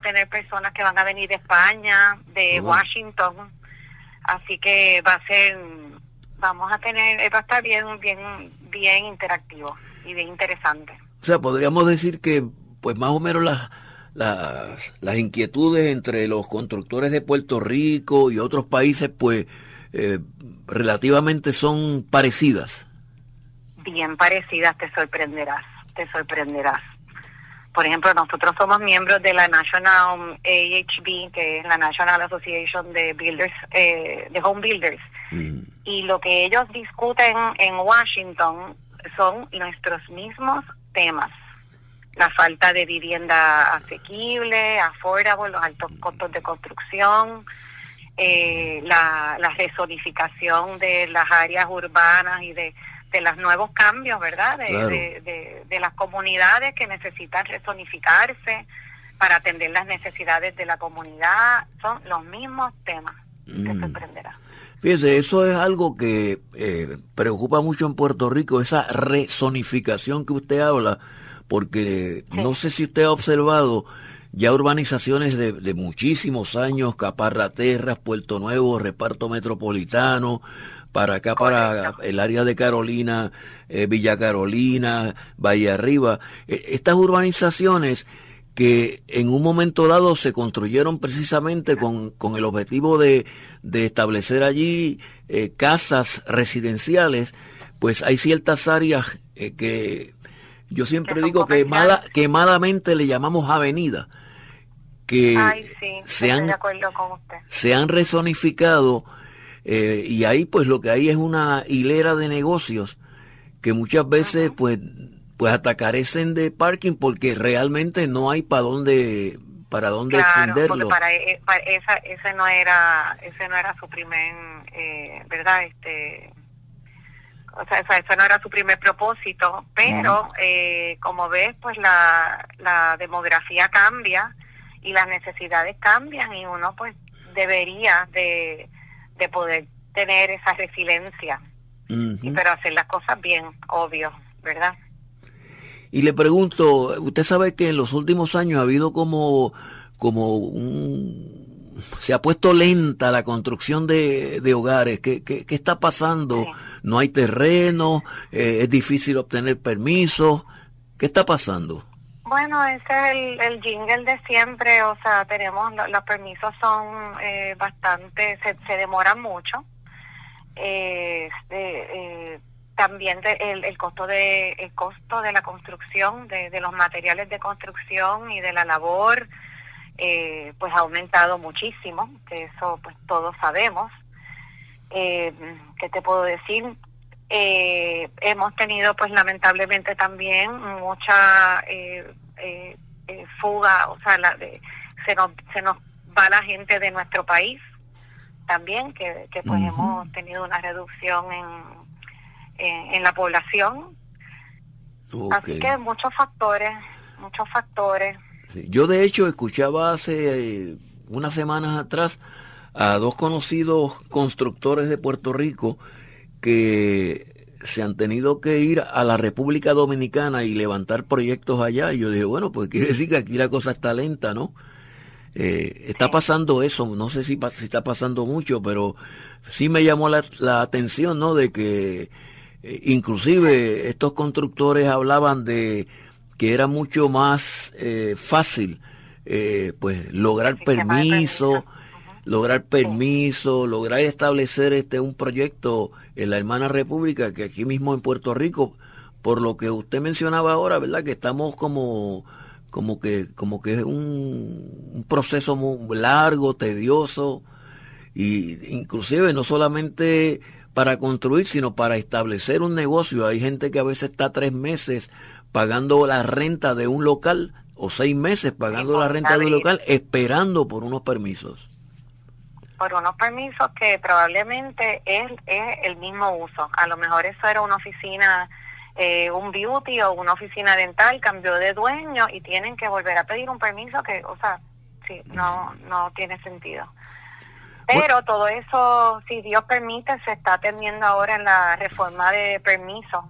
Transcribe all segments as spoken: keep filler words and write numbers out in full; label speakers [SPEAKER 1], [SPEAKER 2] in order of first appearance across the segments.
[SPEAKER 1] tener personas que van a venir de España, de uh-huh. Washington, así que va a ser, vamos a tener, va a estar bien, bien, bien interactivo y bien interesante.
[SPEAKER 2] O sea, podríamos decir que, pues más o menos las, las, las inquietudes entre los constructores de Puerto Rico y otros países, pues, eh, relativamente son parecidas.
[SPEAKER 1] Bien parecidas, te sorprenderás, te sorprenderás. Por ejemplo, nosotros somos miembros de la National A H B, que es la National Association de Builders, eh, de Home Builders, mm. y lo que ellos discuten en Washington son nuestros mismos temas. La falta de vivienda asequible, affordable, los altos costos de construcción, eh, la, la rezonificación de las áreas urbanas y de, de los nuevos cambios, ¿verdad? De,
[SPEAKER 2] claro.
[SPEAKER 1] de, de, de las comunidades que necesitan rezonificarse para atender las necesidades de la comunidad. Son los mismos temas, mm. te sorprenderá.
[SPEAKER 2] Fíjese, eso es algo que eh, preocupa mucho en Puerto Rico, esa rezonificación que usted habla, porque sí. no sé si usted ha observado ya urbanizaciones de, de muchísimos años, Caparraterras, Puerto Nuevo, Reparto Metropolitano, para acá, para el área de Carolina, eh, Villa Carolina, Valle Arriba. Eh, estas urbanizaciones que en un momento dado se construyeron precisamente con, con el objetivo de, de establecer allí eh, casas residenciales, pues hay ciertas áreas eh, que yo siempre digo que mala, que malamente le llamamos avenida, que
[SPEAKER 1] Ay, sí,
[SPEAKER 2] se, han,
[SPEAKER 1] de acuerdo con usted.
[SPEAKER 2] se han rezonificado eh, y ahí pues lo que hay es una hilera de negocios que muchas veces uh-huh. pues pues hasta carecen de parking porque realmente no hay para dónde para dónde
[SPEAKER 1] claro,
[SPEAKER 2] extenderlo.
[SPEAKER 1] Porque para, para esa ese no era ese no era su primer eh, verdad este o sea ese, ese no era su primer propósito, pero uh-huh. eh, como ves pues la la demografía cambia y las necesidades cambian y uno pues debería de de poder tener esa resiliencia, uh-huh. y, pero hacer las cosas bien, obvio, ¿verdad?
[SPEAKER 2] Y le pregunto, usted sabe que en los últimos años ha habido como, como un, se ha puesto lenta la construcción de, de hogares. ¿Qué, qué, qué está pasando? Sí. No hay terreno, eh, es difícil obtener permisos. ¿Qué está pasando?
[SPEAKER 1] Bueno, ese es el, el jingle de siempre, o sea, tenemos, los, los permisos son eh, bastante, se, se demoran mucho. Eh, este, eh, También de, el, el costo de el costo de la construcción, de, de los materiales de construcción y de la labor, eh, pues ha aumentado muchísimo, que eso pues todos sabemos. Eh, ¿Qué te puedo decir? Eh, hemos tenido pues lamentablemente también mucha eh, eh, eh, fuga, o sea, la de, se nos se nos va la gente de nuestro país también, que, que pues uh-huh. hemos tenido una reducción en En, en la población. Okay. Así que muchos factores, muchos factores.
[SPEAKER 2] Sí. Yo de hecho escuchaba hace eh, unas semanas atrás a dos conocidos constructores de Puerto Rico que se han tenido que ir a la República Dominicana y levantar proyectos allá. Y yo dije, bueno, pues quiere decir que aquí la cosa está lenta, ¿no? Eh, está sí. pasando eso, no sé si, si está pasando mucho, pero sí me llamó la, la atención, ¿no? De que Eh, inclusive estos constructores hablaban de que era mucho más eh, fácil eh, pues lograr permiso, uh-huh. lograr permiso, sí. lograr establecer este un proyecto en la hermana república que aquí mismo en Puerto Rico, por lo que usted mencionaba ahora, ¿verdad? Que estamos como como que como que es un, un proceso muy largo, tedioso y inclusive no solamente para construir, sino para establecer un negocio. Hay gente que a veces está tres meses pagando la renta de un local o seis meses pagando sí, la renta de un local esperando por unos permisos.
[SPEAKER 1] Por unos permisos que probablemente es, es el mismo uso. A lo mejor eso era una oficina, eh, un beauty o una oficina dental, cambió de dueño y tienen que volver a pedir un permiso que, o sea, sí, no, no tiene sentido. Pero todo eso, si Dios permite, se está atendiendo ahora en la reforma de permisos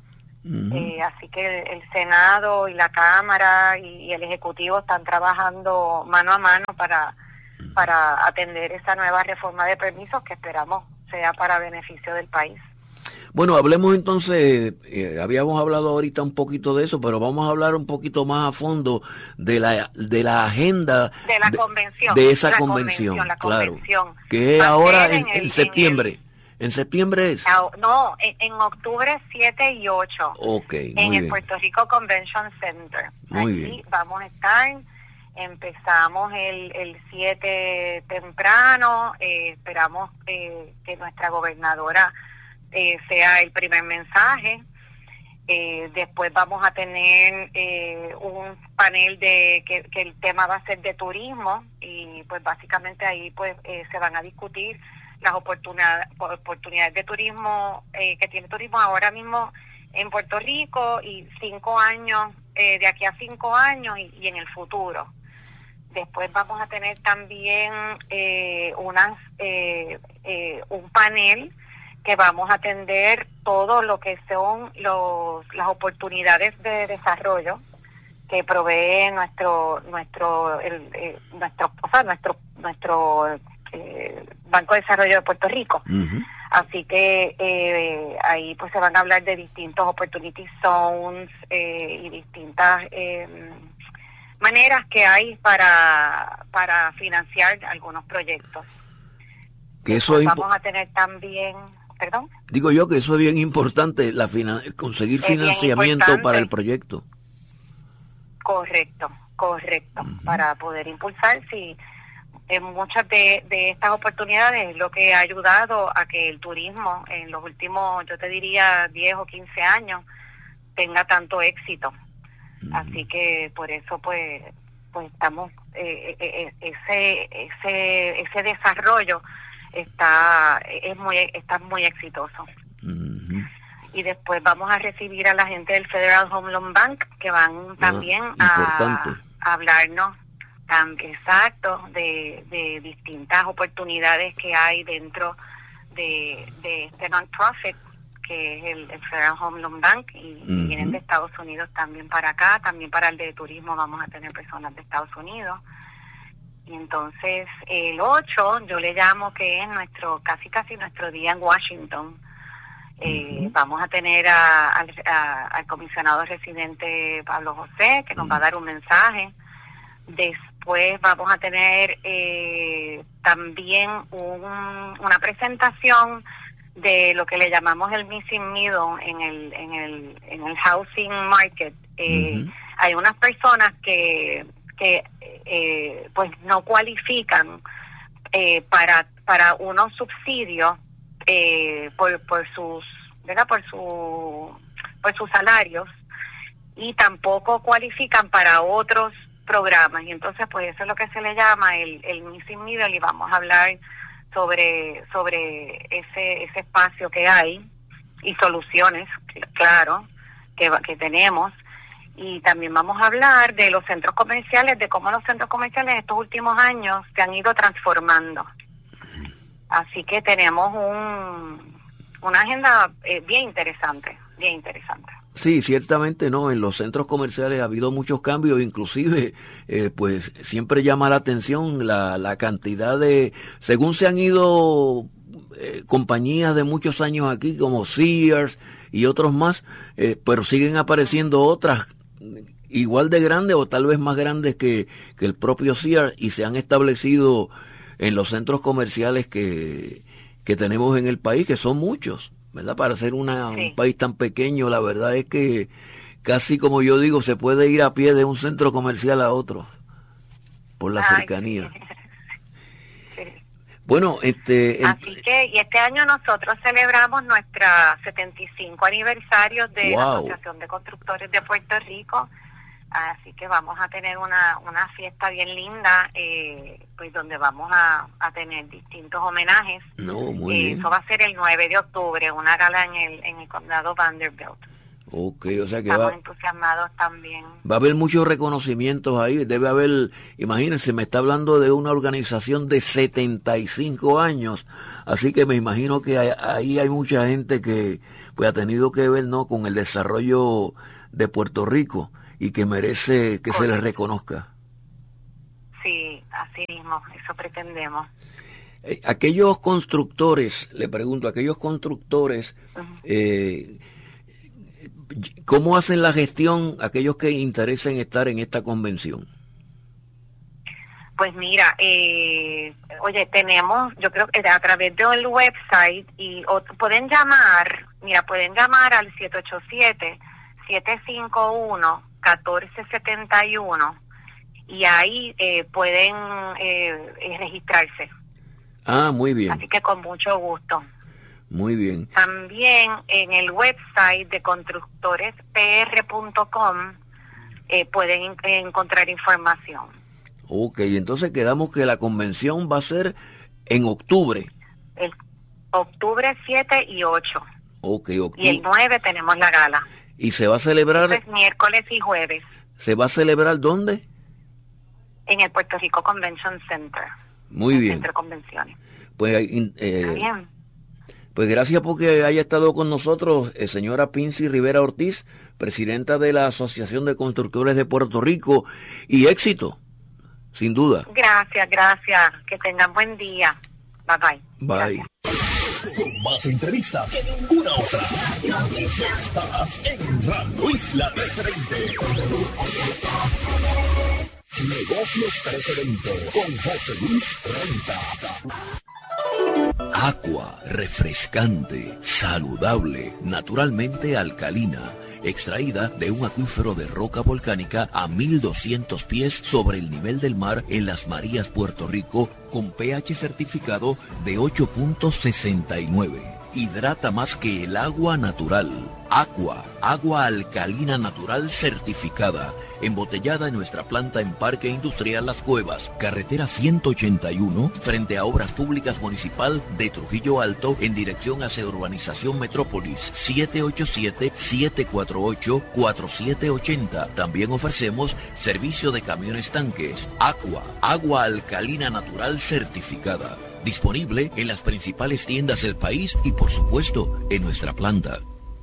[SPEAKER 1] Uh-huh. Eh, así que el, el Senado y la Cámara y, y el Ejecutivo están trabajando mano a mano para, uh-huh. para atender esa nueva reforma de permisos que esperamos sea para beneficio del país.
[SPEAKER 2] Bueno, hablemos entonces, eh, habíamos hablado ahorita un poquito de eso, pero vamos a hablar un poquito más a fondo de la de la agenda
[SPEAKER 1] de la convención,
[SPEAKER 2] de, de esa
[SPEAKER 1] la
[SPEAKER 2] convención,
[SPEAKER 1] convención la
[SPEAKER 2] claro,
[SPEAKER 1] convención.
[SPEAKER 2] que es ahora en, en,
[SPEAKER 1] en,
[SPEAKER 2] en septiembre. En, el, ¿En septiembre es?
[SPEAKER 1] No, en, en octubre siete y ocho.
[SPEAKER 2] Okay,
[SPEAKER 1] en
[SPEAKER 2] muy
[SPEAKER 1] el
[SPEAKER 2] bien.
[SPEAKER 1] Puerto Rico Convention Center.
[SPEAKER 2] Muy
[SPEAKER 1] Aquí
[SPEAKER 2] bien.
[SPEAKER 1] vamos a estar. Empezamos el, el siete temprano. Eh, esperamos eh, que nuestra gobernadora Eh, sea el primer mensaje. Eh, después vamos a tener eh, un panel de que, que el tema va a ser de turismo y pues básicamente ahí pues eh, se van a discutir las oportunidades oportunidades de turismo eh, que tiene turismo ahora mismo en Puerto Rico y cinco años eh, de aquí a cinco años y, y en el futuro. Después vamos a tener también eh, unas eh, eh, un panel que vamos a atender todo lo que son los las oportunidades de desarrollo que provee nuestro nuestro el, eh, nuestro o sea, nuestro nuestro eh, Banco de Desarrollo de Puerto Rico.
[SPEAKER 2] Uh-huh.
[SPEAKER 1] Así que eh, ahí pues se van a hablar de distintos opportunity zones eh, y distintas eh, maneras que hay para para financiar algunos proyectos.
[SPEAKER 2] Que eso es
[SPEAKER 1] vamos a tener también ¿Perdón?
[SPEAKER 2] Digo yo que eso es bien importante, la fina, conseguir financiamiento para el proyecto.
[SPEAKER 1] Correcto, correcto, uh-huh. para poder impulsar, sí, en muchas de, de estas oportunidades lo que ha ayudado a que el turismo en los últimos, yo te diría, diez o quince años tenga tanto éxito. Uh-huh. Así que por eso pues pues estamos, eh, eh, ese, ese, ese desarrollo está es muy está muy exitoso. Uh-huh. Y después vamos a recibir a la gente del Federal Home Loan Bank que van también
[SPEAKER 2] ah,
[SPEAKER 1] a, a hablarnos tan exacto de, de distintas oportunidades que hay dentro de, de este non-profit que es el, el Federal Home Loan Bank y, uh-huh. y vienen de Estados Unidos también para acá, también para el de turismo vamos a tener personas de Estados Unidos. Y entonces el ocho yo le llamo que es nuestro casi casi nuestro día en Washington. Eh, uh-huh. Vamos a tener a, a, a, al comisionado residente Pablo José que nos uh-huh. va a dar un mensaje. Después vamos a tener eh, también un, una presentación de lo que le llamamos el missing middle en el en el en el housing market. Eh, uh-huh. Hay unas personas que que eh, pues no cualifican eh, para para unos subsidios eh, por por sus verdad por su por sus salarios y tampoco cualifican para otros programas y entonces pues eso es lo que se le llama el el missing middle y vamos a hablar sobre sobre ese ese espacio que hay y soluciones claro que que tenemos. Y también vamos a hablar de los centros comerciales, de cómo los centros comerciales en estos últimos años se han ido transformando. Así que tenemos un una agenda eh, bien interesante, bien interesante.
[SPEAKER 2] Sí, ciertamente no, en los centros comerciales ha habido muchos cambios, inclusive eh, pues siempre llama la atención la, la cantidad de, según se han ido eh, compañías de muchos años aquí como Sears y otros más, eh, pero siguen apareciendo otras igual de grandes o tal vez más grandes que, que el propio Sears y se han establecido en los centros comerciales que, que tenemos en el país, que son muchos, ¿verdad? Para ser una, sí. un país tan pequeño, la verdad es que casi como yo digo, se puede ir a pie de un centro comercial a otro por la Ay, cercanía. Sí. Sí. Bueno, este...
[SPEAKER 1] Así el... que, y este año nosotros celebramos nuestra setenta y cinco aniversario de wow. la Asociación de Constructores de Puerto Rico, así que vamos a tener una una fiesta bien linda, eh, pues donde vamos a, a tener distintos homenajes.
[SPEAKER 2] No, muy
[SPEAKER 1] eh,
[SPEAKER 2] bien.
[SPEAKER 1] Eso va a ser el nueve de octubre, una gala en el en el condado Vanderbilt.
[SPEAKER 2] Ok, o sea que
[SPEAKER 1] estamos
[SPEAKER 2] va,
[SPEAKER 1] entusiasmados también.
[SPEAKER 2] Va a haber muchos reconocimientos ahí, debe haber, imagínense, me está hablando de una organización de setenta y cinco años, así que me imagino que hay, ahí hay mucha gente que pues ha tenido que ver, ¿no?, con el desarrollo de Puerto Rico y que merece que Correcto. Se le reconozca.
[SPEAKER 1] Sí, así mismo, eso pretendemos.
[SPEAKER 2] Eh, aquellos constructores, le pregunto, aquellos constructores, uh-huh. eh, ¿cómo hacen la gestión aquellos que interesen estar en esta convención?
[SPEAKER 1] Pues mira, eh, oye, tenemos, yo creo que a través del website, y o, pueden llamar, mira, pueden llamar al siete ocho siete, siete cinco uno, uno cuatro siete uno y ahí eh, pueden eh, registrarse.
[SPEAKER 2] Ah, muy bien.
[SPEAKER 1] Así que con mucho gusto.
[SPEAKER 2] Muy bien.
[SPEAKER 1] También en el website de constructores p r punto com eh, pueden en- encontrar información.
[SPEAKER 2] Ok, entonces quedamos que la convención va a ser en octubre.
[SPEAKER 1] El octubre siete y ocho.
[SPEAKER 2] Ok, octubre.
[SPEAKER 1] Y el nueve tenemos la gala.
[SPEAKER 2] ¿Y se va a celebrar?
[SPEAKER 1] Es miércoles y jueves.
[SPEAKER 2] ¿Se va a celebrar dónde?
[SPEAKER 1] En el Puerto Rico Convention Center.
[SPEAKER 2] Muy
[SPEAKER 1] el
[SPEAKER 2] bien.
[SPEAKER 1] Centro de Convenciones.
[SPEAKER 2] Pues, eh,
[SPEAKER 1] Está bien.
[SPEAKER 2] Pues gracias porque haya estado con nosotros, eh, señora Pincy Rivera Ortiz, presidenta de la Asociación de Constructores de Puerto Rico, y éxito, sin duda.
[SPEAKER 1] Gracias, gracias. Que tengan buen día. Bye bye.
[SPEAKER 2] Bye.
[SPEAKER 1] Gracias.
[SPEAKER 3] Con más entrevistas que ninguna otra. Estás en Radio Isla trescientos veinte. Negocios trescientos veinte con José Luis Renta.
[SPEAKER 4] Agua refrescante, saludable, naturalmente alcalina, extraída de un acuífero de roca volcánica a mil doscientos pies sobre el nivel del mar en Las Marías, Puerto Rico, con pH certificado de ocho punto sesenta y nueve. Hidrata más que el agua natural. Aqua, agua alcalina natural certificada, embotellada en nuestra planta en Parque Industrial Las Cuevas, carretera ciento ochenta y uno, frente a Obras Públicas Municipal de Trujillo Alto, en dirección hacia Urbanización Metrópolis, siete ocho siete, siete cuatro ocho, cuatro siete ocho cero. También ofrecemos servicio de camiones tanques. Aqua, agua alcalina natural certificada. Disponible en las principales tiendas del país y, por supuesto, en nuestra planta.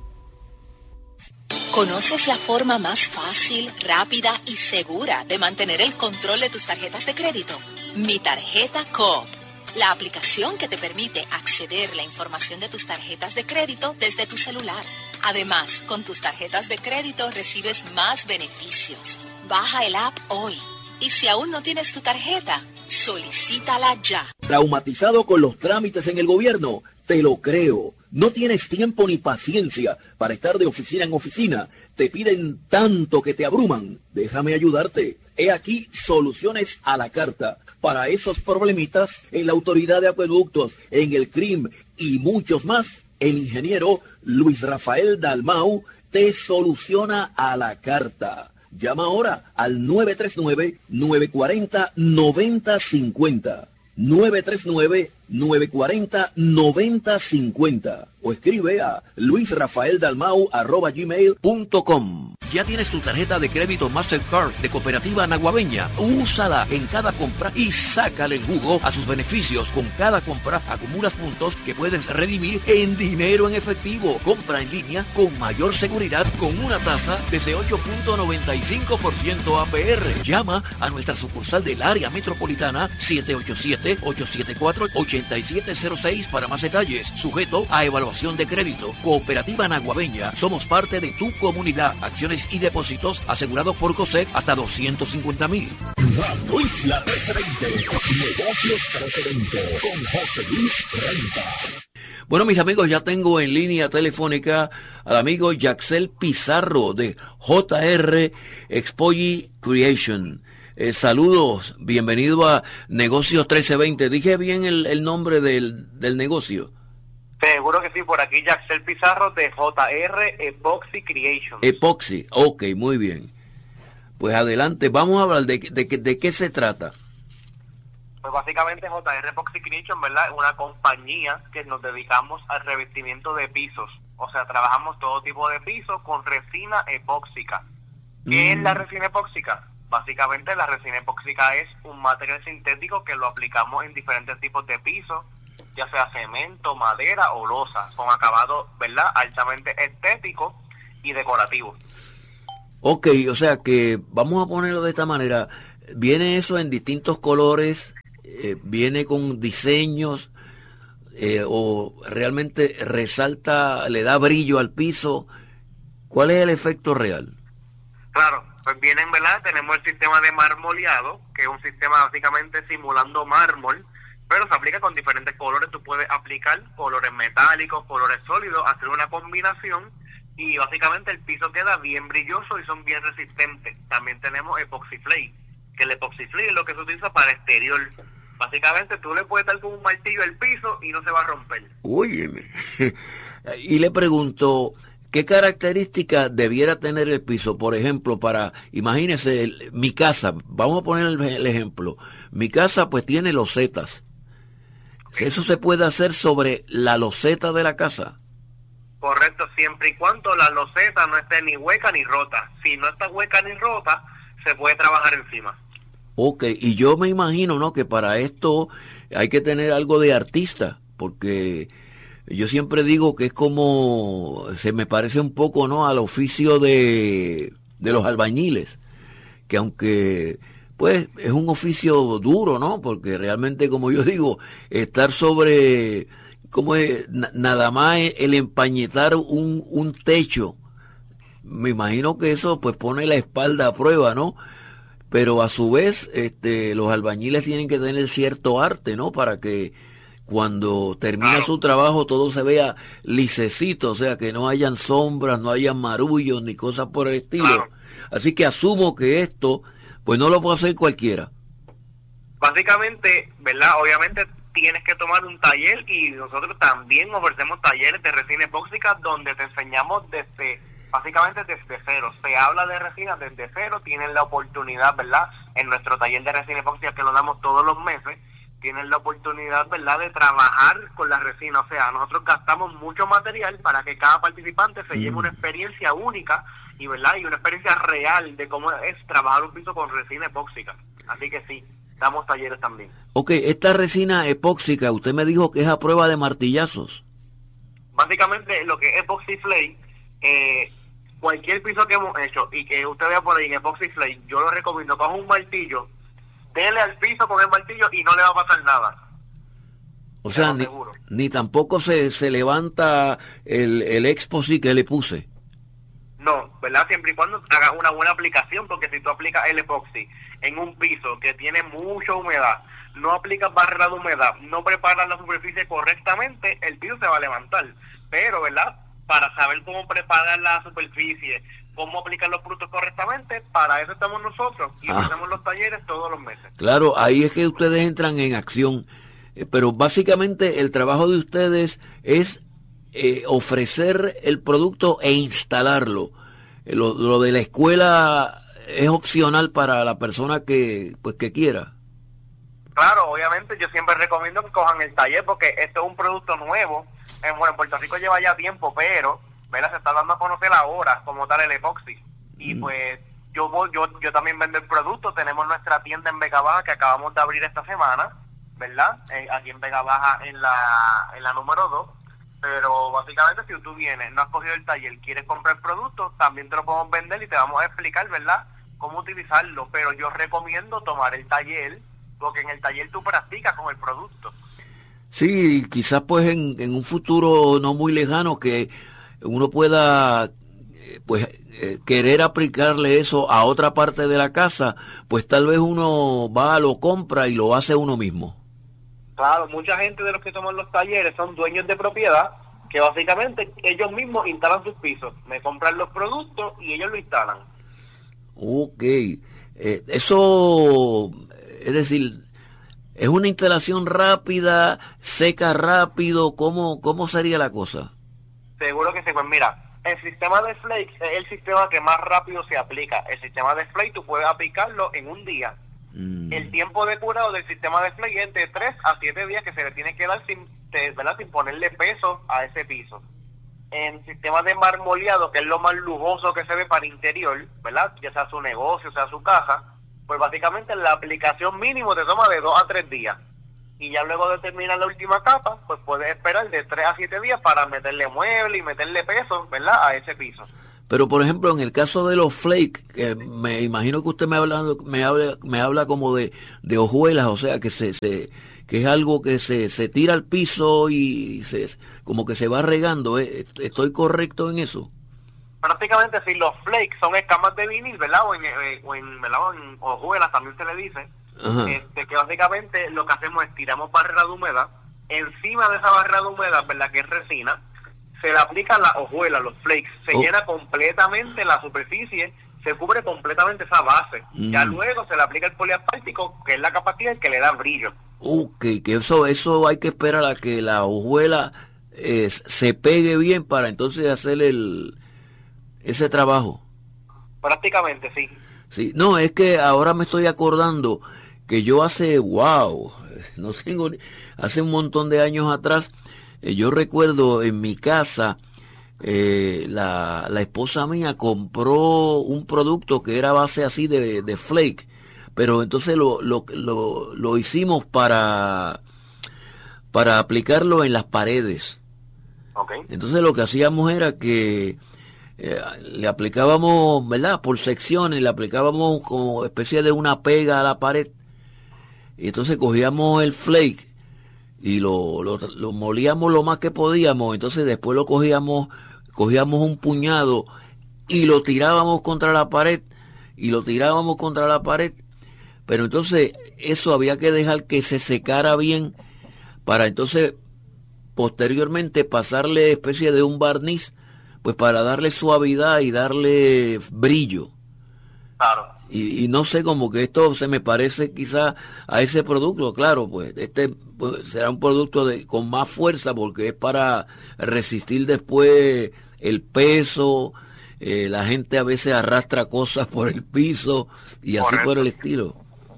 [SPEAKER 5] ¿Conoces la forma más fácil, rápida y segura de mantener el control de tus tarjetas de crédito? Mi Tarjeta Coop, la aplicación que te permite acceder a la información de tus tarjetas de crédito desde tu celular. Además, con tus tarjetas de crédito recibes más beneficios. Baja el app hoy. Y si aún no tienes tu tarjeta, solicítala ya.
[SPEAKER 4] ¿Traumatizado con los trámites en el gobierno? Te lo creo. No tienes tiempo ni paciencia para estar de oficina en oficina. Te piden tanto que te abruman. Déjame ayudarte. He aquí soluciones a la carta para esos problemitas en la Autoridad de Acueductos, en el C R I M y muchos más. El ingeniero Luis Rafael Dalmau te soluciona a la carta. Llama ahora al nueve tres nueve, nueve cuatro cero, nueve cero cinco cero. nueve tres nueve, nueve cuatro cero, nueve cero cinco cero. O escribe a luisrafaeldalmau arroba gmail punto com. ¿Ya tienes tu tarjeta de crédito Mastercard de Cooperativa Naguabeña? Úsala en cada compra y sácale el jugo a sus beneficios. Con cada compra acumulas puntos que puedes redimir en dinero en efectivo. Compra en línea con mayor seguridad con una tasa desde ocho punto noventa y cinco por ciento A P R. Llama a nuestra sucursal del área metropolitana siete ocho siete, ocho siete cuatro, ocho siete cero seis para más detalles. Sujeto a evaluación de crédito. Cooperativa Naguabeña. Somos parte de tu comunidad. Acciones y depósitos asegurados por COSEC hasta doscientos cincuenta mil.
[SPEAKER 3] Radio Isla trescientos veinte. Negocios trescientos veinte con José Luis Renta.
[SPEAKER 2] Bueno, mis amigos, ya tengo en línea telefónica al amigo Yaxel Pizarro de J R Expoji Creation. Eh, saludos, bienvenido a Negocios trece veinte. ¿Dije bien el, el nombre del, del negocio?
[SPEAKER 6] Seguro que sí, por aquí Yaxel Pizarro de J R Epoxy Creation.
[SPEAKER 2] Epoxy, ok, muy bien. Pues adelante, vamos a hablar de, de, de, de qué se trata.
[SPEAKER 6] Pues básicamente J R Epoxy Creation, ¿verdad? Es una compañía que nos dedicamos al revestimiento de pisos. O sea, trabajamos todo tipo de pisos con resina epóxica. ¿Qué mm. es la resina epóxica? Básicamente la resina epóxica es un material sintético que lo aplicamos en diferentes tipos de pisos, ya sea cemento, madera o losa, con acabado, ¿verdad?, altamente estético y decorativo.
[SPEAKER 2] Ok, o sea que vamos a ponerlo de esta manera, viene eso en distintos colores, eh, viene con diseños, eh, o realmente resalta, le da brillo al piso. ¿Cuál es el efecto real?
[SPEAKER 6] Claro, pues vienen, ¿verdad? Tenemos el sistema de marmoleado, que es un sistema básicamente simulando mármol, pero se aplica con diferentes colores. Tú puedes aplicar colores metálicos, colores sólidos, hacer una combinación y básicamente el piso queda bien brilloso y son bien resistentes. También tenemos Epoxy Flake, que el Epoxy Flake es lo que se utiliza para exterior. Básicamente tú le puedes dar con un martillo al piso y no se va a romper.
[SPEAKER 2] Óyeme. Y le pregunto, ¿qué características debiera tener el piso? Por ejemplo, para, imagínese, el, mi casa, vamos a poner el, el ejemplo. Mi casa pues tiene losetas. ¿Eso se puede hacer sobre la loseta de la casa?
[SPEAKER 6] Correcto, siempre y cuando la loseta no esté ni hueca ni rota. Si no está hueca ni rota, se puede trabajar encima.
[SPEAKER 2] Ok, y yo me imagino, ¿no?, que para esto hay que tener algo de artista, porque yo siempre digo que es como, se me parece un poco, ¿no?, al oficio de, de los albañiles, que aunque, pues, es un oficio duro, ¿no?, porque realmente, como yo digo, estar sobre, como es, nada más el empañetar un, un techo, me imagino que eso, pues, pone la espalda a prueba, ¿no?, pero a su vez, este, los albañiles tienen que tener cierto arte, ¿no?, para que cuando termina claro. su trabajo todo se vea lisecito, o sea, que no hayan sombras, no hayan marullos ni cosas por el estilo. Claro. Así que asumo que esto, pues no lo puede hacer cualquiera.
[SPEAKER 6] Básicamente, ¿verdad? Obviamente tienes que tomar un taller y nosotros también ofrecemos talleres de resina epóxica donde te enseñamos desde, básicamente desde cero. Se habla de resina desde cero, tienen la oportunidad, ¿verdad? En nuestro taller de resina epóxica que lo damos todos los meses, tienen la oportunidad, ¿verdad?, de trabajar con la resina. O sea, nosotros gastamos mucho material para que cada participante se lleve una experiencia única y, ¿verdad?, y una experiencia real de cómo es trabajar un piso con resina epóxica. Así que sí, damos talleres también.
[SPEAKER 2] Ok, esta resina epóxica, usted me dijo que es a prueba de martillazos.
[SPEAKER 6] Básicamente, lo que es Epoxy Flake, eh, cualquier piso que hemos hecho y que usted vea por ahí en Epoxy Flake, yo lo recomiendo, coja un martillo, dele al piso con el martillo y no le va a pasar nada.
[SPEAKER 2] O sea, ni, ni tampoco se, se levanta el, el Epoxy que le puse.
[SPEAKER 6] No, ¿verdad? Siempre y cuando hagas una buena aplicación, porque si tú aplicas el epoxi en un piso que tiene mucha humedad, no aplicas barrera de humedad, no preparas la superficie correctamente, el piso se va a levantar. Pero, ¿verdad?, para saber cómo preparar la superficie, cómo aplicar los productos correctamente, para eso estamos nosotros y ah. hacemos los talleres todos los meses.
[SPEAKER 2] Claro, ahí es que ustedes entran en acción, eh, pero básicamente el trabajo de ustedes es eh, ofrecer el producto e instalarlo. Eh, lo, lo de la escuela es opcional para la persona que pues que quiera.
[SPEAKER 6] Claro, obviamente yo siempre recomiendo que cojan el taller porque esto es un producto nuevo. Eh, bueno, en Puerto Rico lleva ya tiempo, pero ¿verdad?, se está dando a conocer ahora como tal el epoxi. Y mm. pues yo voy, yo yo también vendo el producto. Tenemos nuestra tienda en Vega Baja que acabamos de abrir esta semana, ¿verdad? Eh, aquí en Vega Baja en la en la número dos. Pero básicamente si tú vienes, no has cogido el taller, quieres comprar productos, también te lo podemos vender y te vamos a explicar, ¿verdad?, cómo utilizarlo. Pero yo recomiendo tomar el taller porque en el taller tú practicas con el producto.
[SPEAKER 2] Sí, quizás pues en, en un futuro no muy lejano que uno pueda pues eh, querer aplicarle eso a otra parte de la casa, pues tal vez uno va, lo compra y lo hace uno mismo.
[SPEAKER 6] Claro, mucha gente de los que toman los talleres son dueños de propiedad que básicamente ellos mismos instalan sus pisos, me compran los productos y ellos lo instalan.
[SPEAKER 2] Ok, eh, eso, es decir, es una instalación rápida, seca rápido, ¿cómo, cómo sería la cosa?
[SPEAKER 6] Seguro que sí, pues mira, el sistema de flakes es el sistema que más rápido se aplica. El sistema de flake tú puedes aplicarlo en un día. Mm. El tiempo de curado del sistema de flake es de tres a siete días que se le tiene que dar sin, ¿verdad?, sin ponerle peso a ese piso. En sistema de marmoleado, que es lo más lujoso que se ve para interior, ¿verdad?, ya sea su negocio, sea su casa, pues básicamente la aplicación mínimo te toma de dos a tres días. y ya luego de terminar la última capa, pues puedes esperar de tres a siete días para meterle mueble y meterle peso, ¿verdad?, a ese piso.
[SPEAKER 2] Pero, por ejemplo, en el caso de los flakes, que me imagino que usted me habla, me habla, me habla como de, de hojuelas, o sea, que se, se que es algo que se, se tira al piso y se, como que se va regando. ¿eh? ¿Estoy correcto en eso?
[SPEAKER 6] Prácticamente sí, los flakes son escamas de vinil, ¿verdad? O en, o en, ¿verdad? O en hojuelas también se le dice. Este, que básicamente lo que hacemos es tiramos barrera de humedad. Encima de esa barrera de humedad, ¿verdad?, que es resina, se le aplica la hojuela, los flakes, se oh. llena completamente la superficie, se cubre completamente esa base. Mm. Ya luego se le aplica el poliasfáltico, que es la capa que le da brillo.
[SPEAKER 2] Ok, que eso eso hay que esperar a que la hojuela eh, se pegue bien para entonces hacer el ese trabajo.
[SPEAKER 6] Prácticamente, sí.
[SPEAKER 2] Sí, no, es que ahora me estoy acordando que yo hace, wow, no tengo, hace un montón de años atrás, yo recuerdo en mi casa, eh, la, la esposa mía compró un producto que era base así de, de flake, pero entonces lo, lo, lo, lo hicimos para, para aplicarlo en las paredes.
[SPEAKER 6] Okay.
[SPEAKER 2] Entonces lo que hacíamos era que eh, le aplicábamos, ¿verdad?, por secciones, le aplicábamos como especie de una pega a la pared, y entonces cogíamos el flake y lo, lo, lo molíamos lo más que podíamos, entonces después lo cogíamos, cogíamos un puñado y lo tirábamos contra la pared, y lo tirábamos contra la pared, pero entonces eso había que dejar que se secara bien, para entonces posteriormente pasarle especie de un barniz, pues para darle suavidad y darle brillo.
[SPEAKER 6] Claro.
[SPEAKER 2] Y, y no sé, como que esto se me parece quizá a ese producto, claro, pues este pues, será un producto de con más fuerza porque es para resistir después el peso, eh, la gente a veces arrastra cosas por el piso y así por el estilo.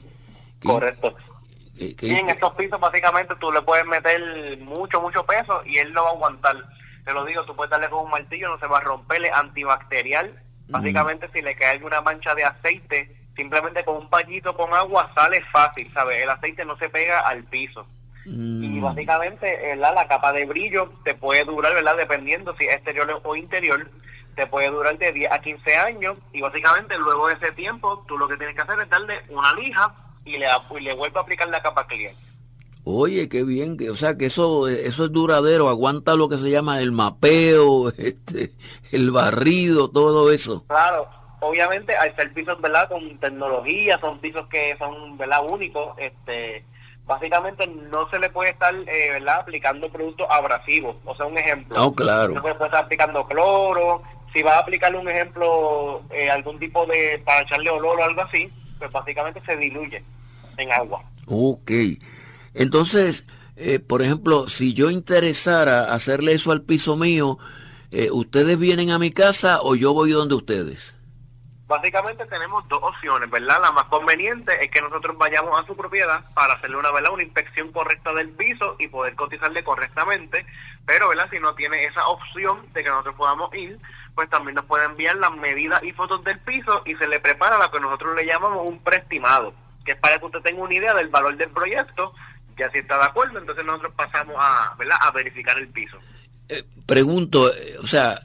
[SPEAKER 6] Correcto. ¿Qué, qué, y en estos pisos básicamente tú le puedes meter mucho, mucho peso y él no va a aguantar. Te lo digo, tú puedes darle con un martillo, no se va a romper, es antibacterial. Básicamente, mm. si le cae alguna mancha de aceite, simplemente con un pañito con agua sale fácil, ¿sabes? El aceite no se pega al piso. Mm. Y básicamente, ¿verdad?, la capa de brillo te puede durar, ¿verdad?, dependiendo si es exterior o interior, te puede durar de diez a quince años. Y básicamente, luego de ese tiempo, tú lo que tienes que hacer es darle una lija y le, y le vuelve a aplicar la capa cliente.
[SPEAKER 2] Oye, qué bien, que o sea que eso eso es duradero, aguanta lo que se llama el mapeo, este, el barrido, todo eso.
[SPEAKER 6] Claro, obviamente al ser pisos, ¿verdad?, con tecnología, son pisos que son, ¿verdad?, únicos, este, básicamente no se le puede estar, eh, ¿verdad?, aplicando productos abrasivos. O sea, un ejemplo.
[SPEAKER 2] No, claro.
[SPEAKER 6] No se puede estar aplicando cloro. Si vas a aplicarle un ejemplo, eh, algún tipo de, para echarle olor o algo así, pues básicamente se diluye en agua.
[SPEAKER 2] Ok. Entonces, eh, por ejemplo, si yo interesara hacerle eso al piso mío, eh, ¿ustedes vienen a mi casa o yo voy donde ustedes?
[SPEAKER 6] Básicamente tenemos dos opciones, ¿verdad? La más conveniente es que nosotros vayamos a su propiedad para hacerle una, ¿verdad?, una inspección correcta del piso y poder cotizarle correctamente, pero, ¿verdad?, si no tiene esa opción de que nosotros podamos ir, pues también nos puede enviar las medidas y fotos del piso y se le prepara lo que nosotros le llamamos un preestimado, que es para que usted tenga una idea del valor del proyecto. Ya si está de acuerdo, entonces nosotros pasamos a, ¿verdad?, a verificar el piso.
[SPEAKER 2] Eh, pregunto, eh, o sea,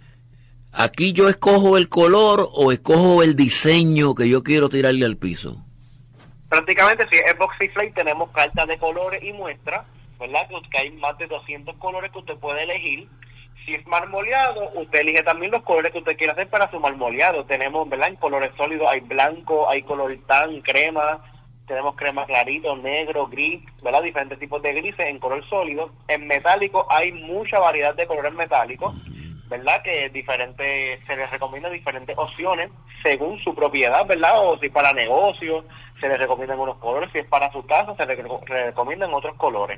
[SPEAKER 2] ¿aquí yo escojo el color o escojo el diseño que yo quiero tirarle al piso?
[SPEAKER 6] Prácticamente, si es Epoxy Flake, tenemos cartas de colores y muestras, ¿verdad?, que hay más de doscientos colores que usted puede elegir. Si es marmoleado, usted elige también los colores que usted quiera hacer para su marmoleado. Tenemos, ¿verdad?, en colores sólidos, hay blanco, hay color tan, crema, tenemos crema clarito, negro, gris, ¿verdad?, diferentes tipos de grises en color sólido. En metálico hay mucha variedad de colores metálicos, ¿verdad?, que diferentes, se les recomienda diferentes opciones según su propiedad, ¿verdad?, o si para negocio se les recomiendan unos colores, si es para su casa se les recomiendan otros colores.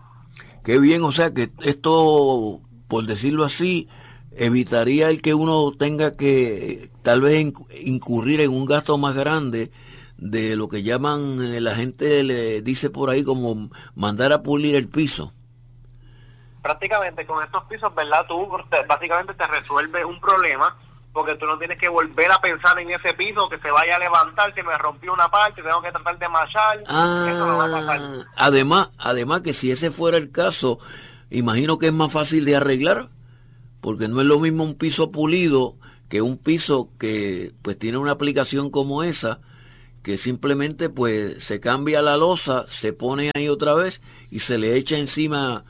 [SPEAKER 2] Qué bien, o sea que esto, por decirlo así, evitaría el que uno tenga que tal vez incurrir en un gasto más grande de lo que llaman, la gente le dice por ahí, como mandar a pulir el piso.
[SPEAKER 6] Prácticamente con estos pisos, ¿verdad?, tú básicamente te resuelves un problema, porque tú no tienes que volver a pensar en ese piso que se vaya a levantar, que me rompió una parte, tengo que tratar de machar,
[SPEAKER 2] ah,
[SPEAKER 6] eso no va a pasar.
[SPEAKER 2] Además, además que si ese fuera el caso, imagino que es más fácil de arreglar, porque no es lo mismo un piso pulido que un piso que pues tiene una aplicación como esa, que simplemente pues se cambia la losa, se pone ahí otra vez y se le echa encima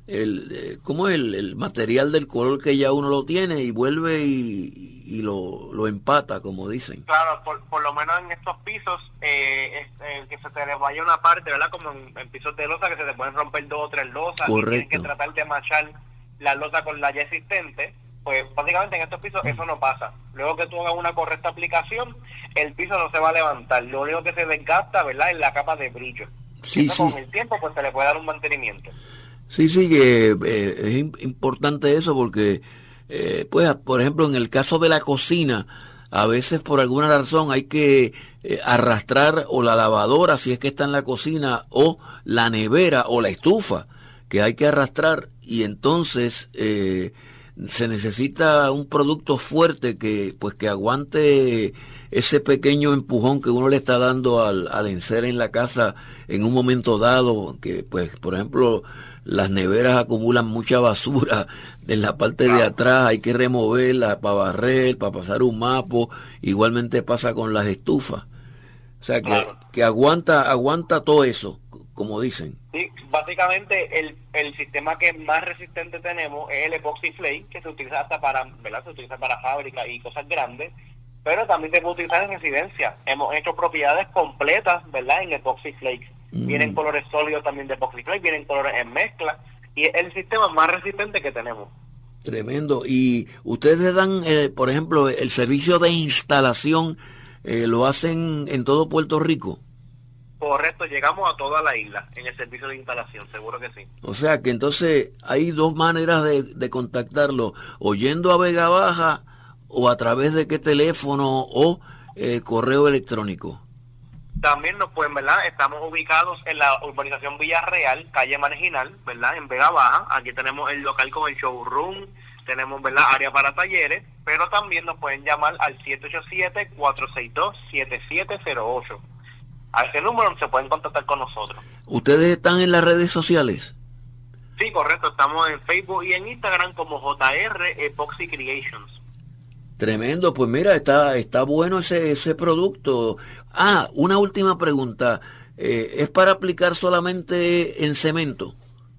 [SPEAKER 2] el eh, ¿cómo es? El, el material del color que ya uno lo tiene y vuelve y, y lo, lo empata, como dicen.
[SPEAKER 6] Claro, por, por lo menos en estos pisos, eh, es, eh, que se te le vaya una parte, ¿verdad? Como en, en pisos de losa, que se te pueden romper dos o tres losas.
[SPEAKER 2] Correcto.
[SPEAKER 6] Y tienes que tratar de machar la losa con la ya existente. Pues básicamente en estos pisos eso no pasa. Luego que tú hagas una correcta aplicación, el piso no se va a levantar. Lo único que se desgasta, ¿verdad?, es la capa de brillo.
[SPEAKER 2] Sí,
[SPEAKER 6] eso
[SPEAKER 2] sí.
[SPEAKER 6] Con el tiempo pues se le puede dar un mantenimiento.
[SPEAKER 2] Sí, sí, que eh, es importante eso porque, eh, pues, por ejemplo, en el caso de la cocina, a veces por alguna razón hay que eh, arrastrar o la lavadora, si es que está en la cocina, o la nevera o la estufa, que hay que arrastrar, y entonces eh, se necesita un producto fuerte que, pues, que aguante ese pequeño empujón que uno le está dando al, al encer en la casa en un momento dado, que, pues, por ejemplo, las neveras acumulan mucha basura en la parte de atrás, hay que removerla para barrer, para pasar un mapo, igualmente pasa con las estufas. O sea, que, claro, que aguanta aguanta todo eso, como dicen.
[SPEAKER 6] Sí, básicamente el, el sistema que más resistente tenemos es el Epoxy Flake, que se utiliza hasta para, ¿verdad? Se utiliza para fábricas y cosas grandes, pero también se puede utilizar en residencia. Hemos hecho propiedades completas, ¿verdad?, en Epoxy Flake. Mm. Vienen colores sólidos también de Epoxy Flake, vienen colores en mezcla, y es el sistema más resistente que tenemos.
[SPEAKER 2] Tremendo. Y ustedes dan, eh, por ejemplo, el servicio de instalación, eh, ¿lo hacen en todo Puerto Rico?
[SPEAKER 6] Correcto, llegamos a toda la isla en el servicio de instalación, seguro que sí.
[SPEAKER 2] O sea que entonces hay dos maneras de, de contactarlo, o yendo a Vega Baja, o a través de qué teléfono, o eh, correo electrónico.
[SPEAKER 6] También nos pueden, ¿verdad? Estamos ubicados en la urbanización Villarreal, calle Marginal, ¿verdad?, en Vega Baja. Aquí tenemos el local con el showroom, tenemos, ¿verdad?, área para talleres, pero también nos pueden llamar al siete ocho siete, cuatro seis dos, siete siete cero ocho. A ese número se pueden contactar con nosotros.
[SPEAKER 2] ¿Ustedes están en las redes sociales?
[SPEAKER 6] Sí, correcto. Estamos en Facebook y en Instagram como J R Epoxy Creations.
[SPEAKER 2] Tremendo. Pues mira, está está bueno ese ese producto. Ah, una última pregunta. Eh, ¿Es para aplicar solamente en cemento?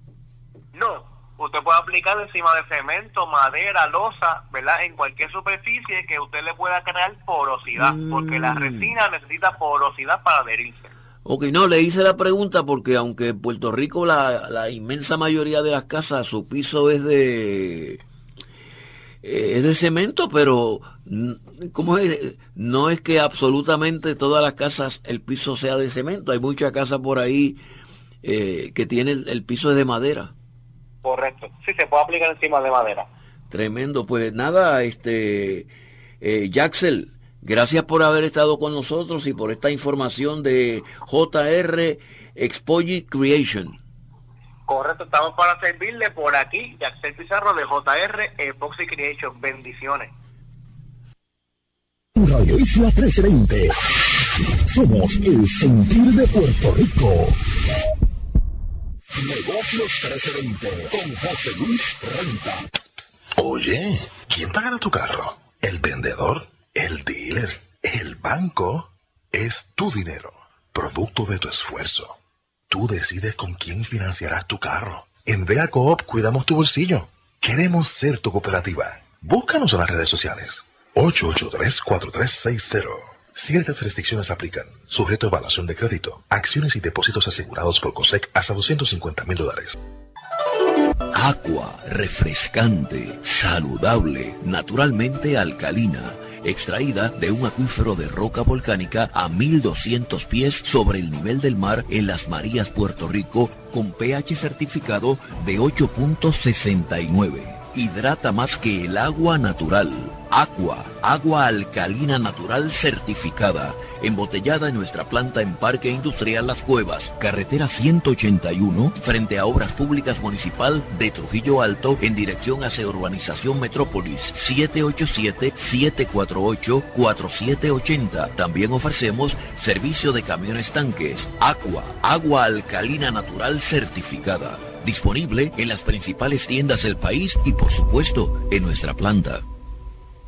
[SPEAKER 6] No. Usted puede aplicar encima de cemento, madera, losa, ¿verdad?, en cualquier superficie que usted le pueda crear porosidad, mm. porque la resina necesita porosidad para adherirse.
[SPEAKER 2] Ok, no, le hice la pregunta porque aunque en Puerto Rico la, la inmensa mayoría de las casas, su piso es de eh, es de cemento, pero ¿cómo es? No es que absolutamente todas las casas el piso sea de cemento. Hay muchas casas por ahí eh, que tienen el piso es de madera.
[SPEAKER 6] Correcto, sí, se puede aplicar encima de madera.
[SPEAKER 2] Tremendo. Pues nada, este eh, Jaxel, gracias por haber estado con nosotros y por esta información de J R Epoxy Creation.
[SPEAKER 6] Correcto, estamos para servirle por aquí, Jaxel Pizarro de J R Epoxy Creation. Bendiciones.
[SPEAKER 3] Radio Isla trescientos veinte. Somos el sentir de Puerto Rico. Negocios trescientos veinte con José Luis Renta.
[SPEAKER 7] Psst, psst. Oye, ¿quién pagará tu carro? ¿El vendedor? ¿El dealer? ¿El banco? Es tu dinero, producto de tu esfuerzo. Tú decides con quién financiarás tu carro. En Vega Coop cuidamos tu bolsillo. Queremos ser tu cooperativa. Búscanos en las redes sociales. ocho ocho tres, cuatro tres seis cero. Ciertas restricciones aplican, sujeto a evaluación de crédito, acciones y depósitos asegurados por COSEC hasta doscientos cincuenta mil dólares.
[SPEAKER 4] Aqua, refrescante, saludable, naturalmente alcalina, extraída de un acuífero de roca volcánica a mil doscientos pies sobre el nivel del mar en Las Marías, Puerto Rico, con pH certificado de ocho punto sesenta y nueve. hidrata más que el agua natural. Aqua, agua alcalina natural certificada, embotellada en nuestra planta en Parque Industrial Las Cuevas, carretera ciento ochenta y uno, frente a Obras Públicas Municipal de Trujillo Alto, en dirección hacia Urbanización Metrópolis, siete ocho siete, siete cuatro ocho, cuatro siete ocho cero. También ofrecemos servicio de camiones tanques. Aqua, agua alcalina natural certificada, disponible en las principales tiendas del país y por supuesto en nuestra planta.